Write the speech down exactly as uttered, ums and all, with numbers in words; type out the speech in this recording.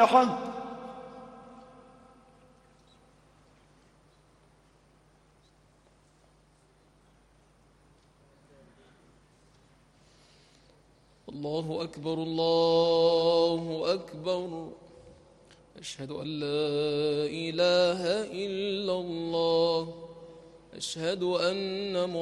الفاتحة. الله أكبر الله أكبر، أشهد أن لا إله إلا الله، أشهد أن